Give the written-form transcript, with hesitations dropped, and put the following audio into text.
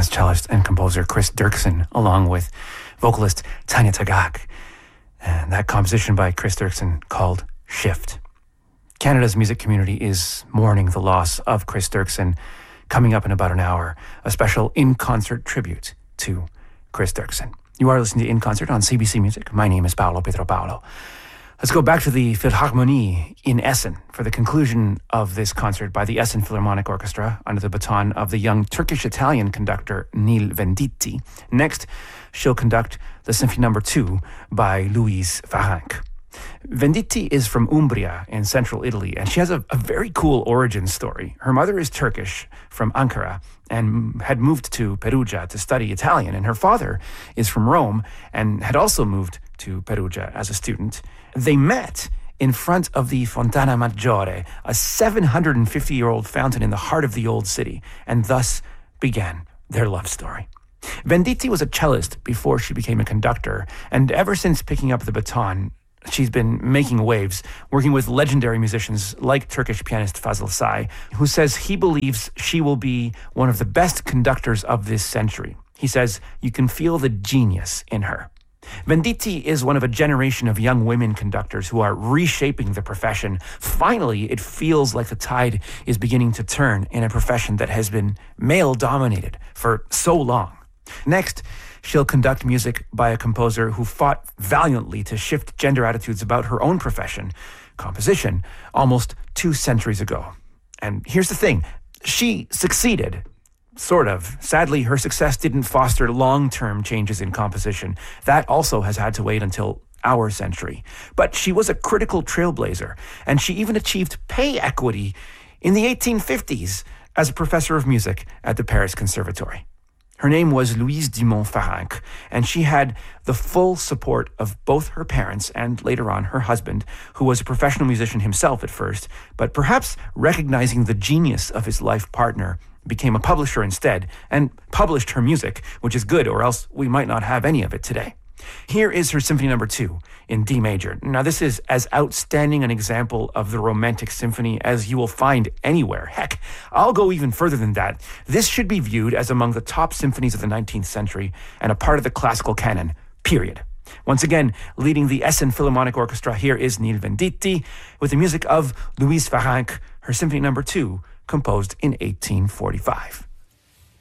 That's cellist and composer Chris Dirksen, along with vocalist Tanya Tagaq. And that composition by Chris Dirksen called Shift. Canada's music community is mourning the loss of Chris Dirksen. Coming up in about an hour, a special in-concert tribute to Chris Dirksen. You are listening to In Concert on CBC Music. My name is Paolo Pedro Paolo. Let's go back to the Philharmonie in Essen for the conclusion of this concert by the Essen Philharmonic Orchestra under the baton of the young Turkish-Italian conductor Nil Venditti. Next, she'll conduct the Symphony No. 2 by Louise Varenk. Venditti is from Umbria in central Italy, and she has a very cool origin story. Her mother is Turkish from Ankara and had moved to Perugia to study Italian, and her father is from Rome and had also moved to Perugia as a student. They met in front of the Fontana Maggiore, a 750-year-old fountain in the heart of the old city, and thus began their love story. Venditti was a cellist before she became a conductor, and ever since picking up the baton, she's been making waves, working with legendary musicians like Turkish pianist Fazıl Say, who says he believes she will be one of the best conductors of this century. He says you can feel the genius in her. Venditti is one of a generation of young women conductors who are reshaping the profession. Finally, it feels like the tide is beginning to turn in a profession that has been male-dominated for so long. Next, she'll conduct music by a composer who fought valiantly to shift gender attitudes about her own profession, composition, almost 2 centuries ago. And here's the thing, she succeeded, sort of. Sadly, her success didn't foster long-term changes in composition. That also has had to wait until our century. But she was a critical trailblazer, and she even achieved pay equity in the 1850s as a professor of music at the Paris Conservatory. Her name was Louise Dumont Varenk, and she had the full support of both her parents and later on her husband, who was a professional musician himself at first, but perhaps recognizing the genius of his life partner, became a publisher instead and published her music, which is good, or else we might not have any of it today. Here is her Symphony No. 2 in D major. Now, this is as outstanding an example of the Romantic Symphony as you will find anywhere. Heck, I'll go even further than that. This should be viewed as among the top symphonies of the 19th century and a part of the classical canon, period. Once again, leading the Essen Philharmonic Orchestra, here is Nil Venditti with the music of Louise Varenk, her Symphony No. 2, composed in 1845.